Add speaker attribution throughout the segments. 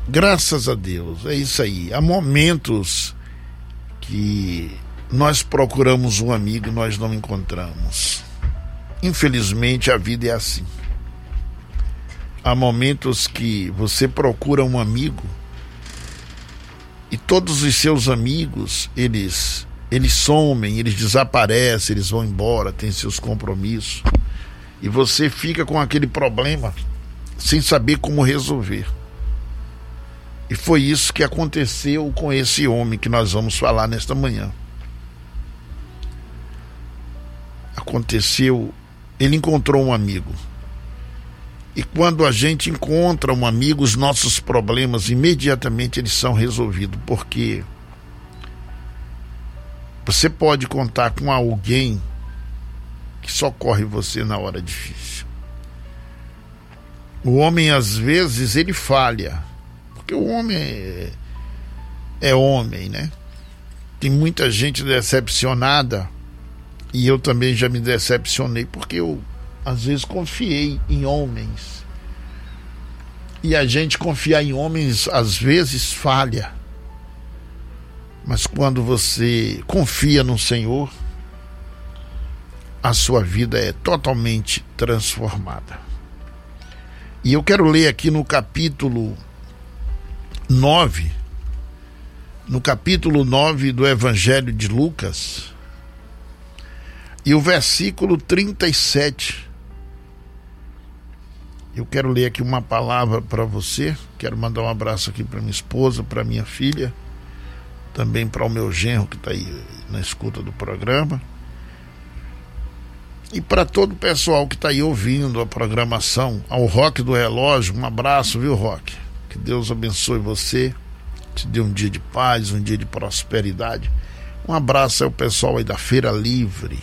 Speaker 1: Graças a Deus, é isso aí. Há momentos que nós procuramos um amigo e nós não encontramos. Infelizmente a vida é assim. Há momentos que você procura um amigo e todos os seus amigos, eles somem, eles desaparecem, eles vão embora, têm seus compromissos. E você fica com aquele problema sem saber como resolver. E foi isso que aconteceu com esse homem que nós vamos falar nesta manhã. Aconteceu, ele encontrou um amigo. E quando a gente encontra um amigo, os nossos problemas imediatamente eles são resolvidos, porque você pode contar com alguém que socorre você na hora difícil. O homem às vezes ele falha, porque o homem é homem, né? Tem muita gente decepcionada, e eu também já me decepcionei, porque eu às vezes confiei em homens. E a gente confiar em homens às vezes falha. Mas quando você confia no Senhor, a sua vida é totalmente transformada. E eu quero ler aqui no capítulo 9, do Evangelho de Lucas, e o versículo 37. Eu quero ler aqui uma palavra para você. Quero mandar um abraço aqui para minha esposa, para minha filha, também para o meu genro que está aí na escuta do programa, e para todo o pessoal que está aí ouvindo a programação. Ao Rock do Relógio, um abraço, viu, Rock? Que Deus abençoe você, te dê um dia de paz, um dia de prosperidade. Um abraço ao pessoal aí da Feira Livre.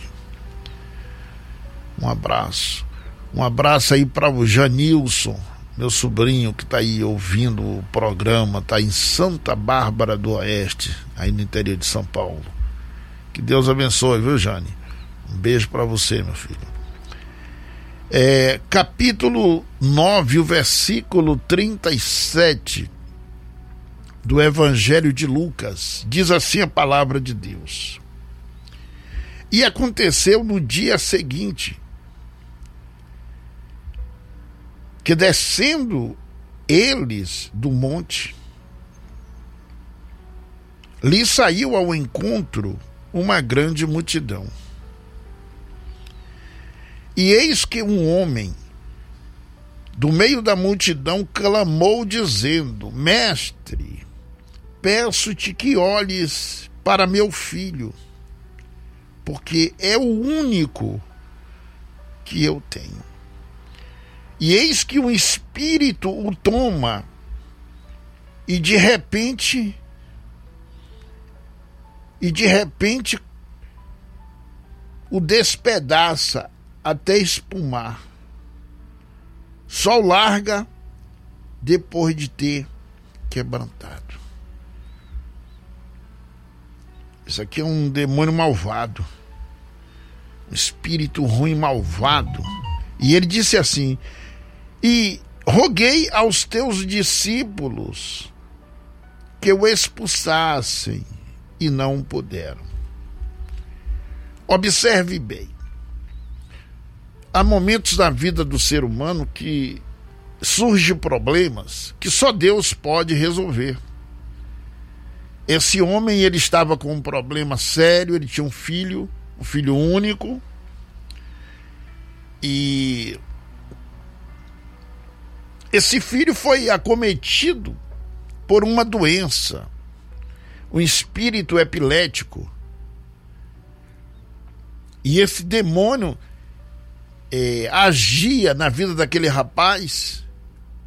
Speaker 1: Um abraço aí para o Janilson, meu sobrinho que está aí ouvindo o programa, está em Santa Bárbara do Oeste, aí no interior de São Paulo. Que Deus abençoe, viu, Jane? Um beijo para você, meu filho. Capítulo 9, o versículo 37 do Evangelho de Lucas, diz assim a palavra de Deus: E aconteceu no dia seguinte, que descendo eles do monte, lhe saiu ao encontro uma grande multidão. E eis que um homem do meio da multidão clamou dizendo: Mestre, peço-te que olhes para meu filho, porque é o único que eu tenho. E eis que um espírito o toma, e de repente o despedaça até espumar. Só o larga depois de ter quebrantado. Isso aqui é um demônio malvado, um espírito ruim malvado. E ele disse assim: E roguei aos teus discípulos que o expulsassem, e não puderam. Observe bem. Há momentos na vida do ser humano que surgem problemas que só Deus pode resolver. Esse homem, ele estava com um problema sério, ele tinha um filho único, e esse filho foi acometido por uma doença, um espírito epilético. E esse demônio agia na vida daquele rapaz,